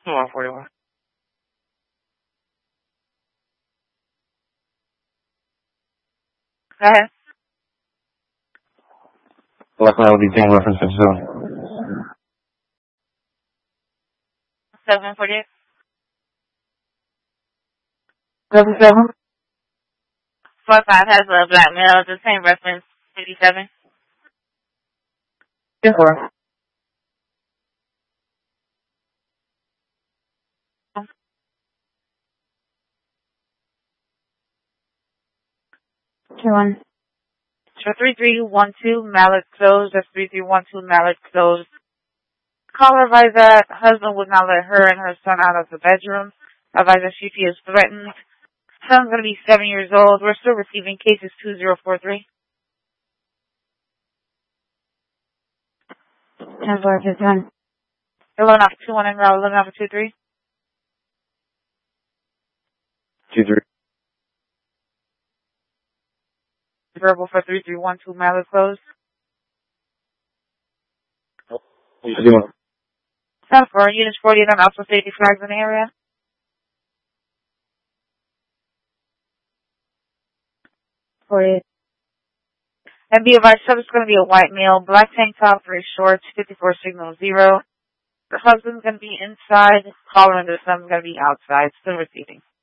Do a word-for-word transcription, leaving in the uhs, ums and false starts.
one forty-one. Go ahead. Last night will be ten reference to zone. seven forty-eight. Seven seven. Four five has a black male, the same reference, fifty-seven. Ten four. Two one. So three three one two Mallet closed. That's three three one two Mallet closed. Caller advised that husband would not let her and her son out of the bedroom. Advised that she feels threatened. Son's going to be seven years old. We're still receiving cases two zero four three. Ten four fifty one. Eleven off two one and route eleven off two three. Two three. Verbal for three three one two Mallet closed. South for units forty-eight on also safety flags in the area. Forty. And be advised, subject's going to be a white male, black tank top, gray shorts, fifty-four signal zero. The husband's going to be inside, caller and the son's going to be outside, still receiving.